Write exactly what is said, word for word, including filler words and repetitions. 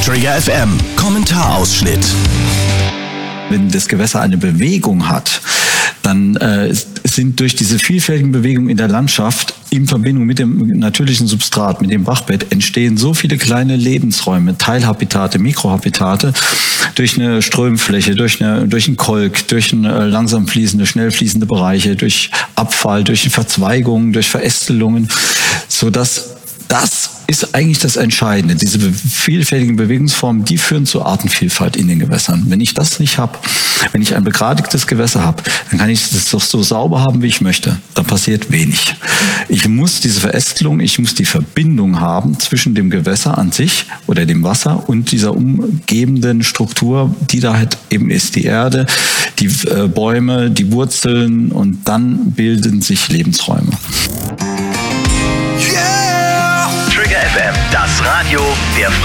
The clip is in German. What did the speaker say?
Trigger F M, Kommentarausschnitt. Wenn das Gewässer eine Bewegung hat, dann äh, sind durch diese vielfältigen Bewegungen in der Landschaft in Verbindung mit dem natürlichen Substrat, mit dem Bachbett, entstehen so viele kleine Lebensräume, Teilhabitate, Mikrohabitate, durch eine Strömfläche, durch, eine, durch einen Kolk, durch eine langsam fließende, schnell fließende Bereiche, durch Abfall, durch Verzweigungen, durch Verästelungen, sodass das ist eigentlich das Entscheidende. Diese vielfältigen Bewegungsformen, die führen zur Artenvielfalt in den Gewässern. Wenn ich das nicht habe, wenn ich ein begradigtes Gewässer habe, dann kann ich es doch so sauber haben, wie ich möchte. Dann passiert wenig. Ich muss diese Verästelung, ich muss die Verbindung haben zwischen dem Gewässer an sich oder dem Wasser und dieser umgebenden Struktur, die da halt eben ist. Die Erde, die äh, Bäume, die Wurzeln, und dann bilden sich Lebensräume. Trigger F M, das Radio der